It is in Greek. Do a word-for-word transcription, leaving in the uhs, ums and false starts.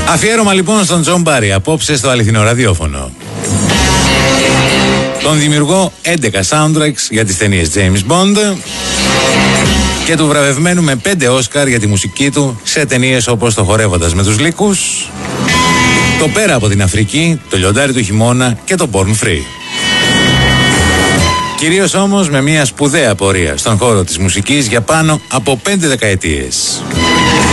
Αφιέρωμα λοιπόν στον Τζον Μπάρι απόψε στο αληθινό ραδιόφωνο. Τον δημιουργό έντεκα soundtracks για τις ταινίες James Bond και του βραβευμένου με πέντε Όσκαρ για τη μουσική του σε ταινίες όπως το Χορεύοντας με τους Λύκους, το Πέρα από την Αφρική, το Λιοντάρι του Χειμώνα και το Born Free. Κυρίως όμως με μια σπουδαία πορεία στον χώρο της μουσικής για πάνω από πέντε δεκαετίες.